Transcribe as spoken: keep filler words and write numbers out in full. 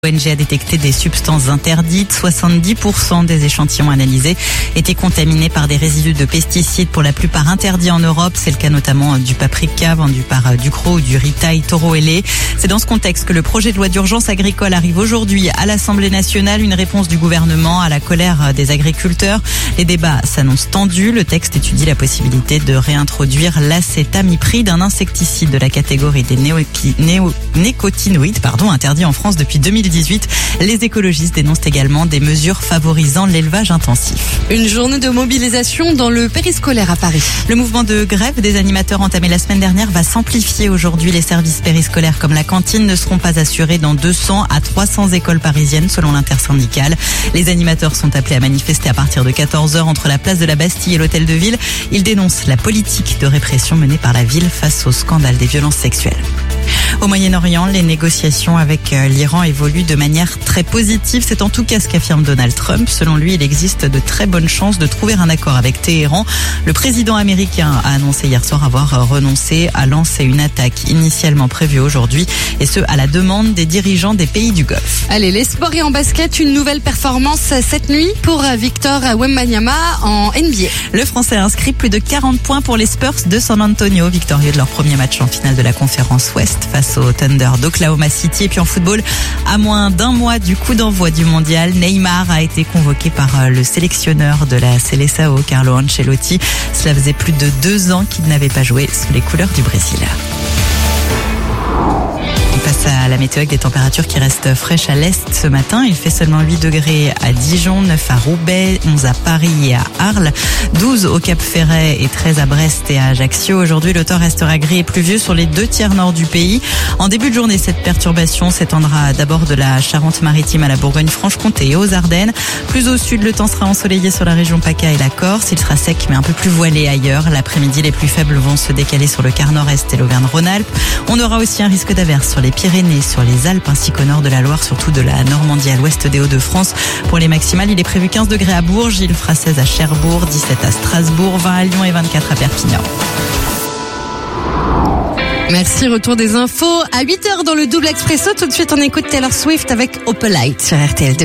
L'O N G a détecté des substances interdites. soixante-dix pour cent des échantillons analysés étaient contaminés par des résidus de pesticides, pour la plupart interdits en Europe. C'est le cas notamment du paprika vendu par Ducros ou du Ritail Toro et lait. C'est dans ce contexte que le projet de loi d'urgence agricole arrive aujourd'hui à l'Assemblée nationale. Une réponse du gouvernement à la colère des agriculteurs. Les débats s'annoncent tendus. Le texte étudie la possibilité de réintroduire l'acétamipride, un insecticide de la catégorie des néoki- néo- nécotinoïdes, pardon, interdit en France depuis deux mille dix-huit. Les écologistes dénoncent également des mesures favorisant l'élevage intensif. Une journée de mobilisation dans le périscolaire à Paris. Le mouvement de grève des animateurs entamé la semaine dernière va s'amplifier aujourd'hui. Les services périscolaires comme la cantine ne seront pas assurés dans deux cents à trois cents écoles parisiennes selon l'intersyndicale. Les animateurs sont appelés à manifester à partir de quatorze heures entre la place de la Bastille et l'hôtel de ville. Ils dénoncent la politique de répression menée par la ville face au scandale des violences sexuelles. Au Moyen-Orient, les négociations avec l'Iran évoluent de manière très positive. C'est en tout cas ce qu'affirme Donald Trump. Selon lui, il existe de très bonnes chances de trouver un accord avec Téhéran. Le président américain a annoncé hier soir avoir renoncé à lancer une attaque initialement prévue aujourd'hui, et ce à la demande des dirigeants des pays du Golfe. Allez, les sports et en basket, une nouvelle performance cette nuit pour Victor Wembanyama en N B A. Le Français a inscrit plus de quarante points pour les Spurs de San Antonio, victorieux de leur premier match en finale de la conférence Ouest face au Thunder d'Oklahoma City. Et puis en football, à moins d'un mois du coup d'envoi du mondial, Neymar a été convoqué par le sélectionneur de la Seleção, Carlo Ancelotti. Cela faisait plus de deux ans qu'il n'avait pas joué sous les couleurs du Brésil. Face à la météo avec des températures qui restent fraîches à l'est ce matin. Il fait seulement huit degrés à Dijon, neuf à Roubaix, onze à Paris et à Arles, douze au Cap-Ferret et treize à Brest et à Ajaccio. Aujourd'hui, le temps restera gris et pluvieux sur les deux tiers nord du pays. En début de journée, cette perturbation s'étendra d'abord de la Charente-Maritime à la Bourgogne-Franche-Comté et aux Ardennes. Plus au sud, le temps sera ensoleillé sur la région PACA et la Corse. Il sera sec mais un peu plus voilé ailleurs. L'après-midi, les plus faibles vont se décaler sur le quart nord-est et l'Auvergne-Rhône-Alpes. On aura aussi un risque d'averse sur les Pyrénées, sur les Alpes ainsi qu'au nord de la Loire, surtout de la Normandie à l'ouest des Hauts-de-France. Pour les maximales, il est prévu quinze degrés à Bourges, il fera seize à Cherbourg, dix-sept à Strasbourg, vingt à Lyon et vingt-quatre à Perpignan. Merci, retour des infos à huit heures dans le double expresso. Tout de suite, on écoute Taylor Swift avec Opalite sur R T L.